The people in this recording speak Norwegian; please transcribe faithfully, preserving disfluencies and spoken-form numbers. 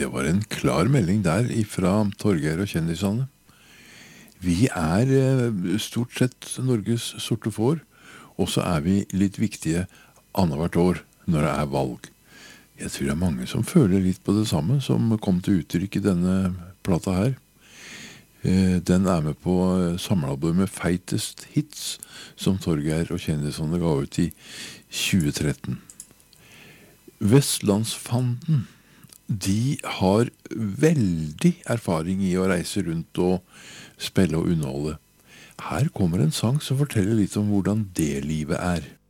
Det var en klar melding der ifra Torgeir og kjendisene. Vi er eh, stort sett Norges sorte får, og så er vi litt viktige annethvert år når det er valg. Jeg tror det er mange som føler litt på det samme, som kom til uttrykk i denne plata her. Eh, Den er med på eh, samlealbumet Feitest Hits, som Torgeir og kjendisene ga ut i tjue tretten. Vestlandsfanden, de har veldig erfaring i å reise rundt og spille og underholde. Her kommer en sang som forteller litt om hvordan det livet er.